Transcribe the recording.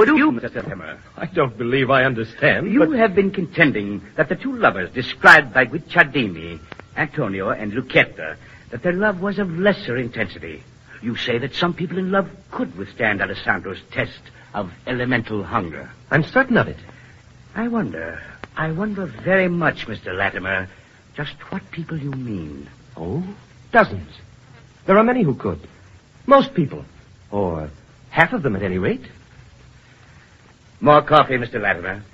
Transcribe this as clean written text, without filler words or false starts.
Would you, Mr. Latimer? I don't believe I understand. You have been contending that the two lovers described by Guicciardini, Antonio and Lucchetta, that their love was of lesser intensity. You say that some people in love could withstand Alessandro's test of elemental hunger. I'm certain of it. I wonder very much, Mr. Latimer, just what people you mean. Oh, dozens. There are many who could. Most people. Or half of them, at any rate. More coffee, Mr. Latimer.